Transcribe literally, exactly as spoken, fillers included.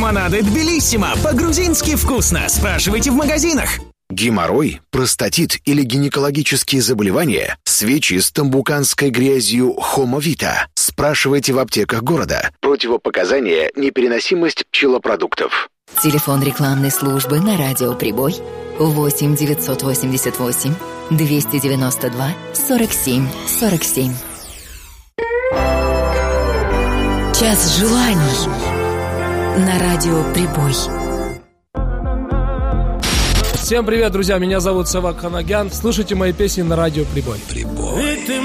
лимонады Тбилиссимо. По-грузински вкусно. Спрашивайте в магазинах. Геморрой, простатит или гинекологические заболевания? Свечи с тамбуканской грязью Хомовита. Спрашивайте в аптеках города. Противопоказания: непереносимость пчелопродуктов. Телефон рекламной службы на радио «Прибой» восемь девятьсот восемьдесят восемь двести девяносто два сорок семь сорок семь. Час желаний на радио «Прибой». Всем привет, друзья, меня зовут Савак Ханагян. Слушайте мои песни на радио «Прибой». Прибой.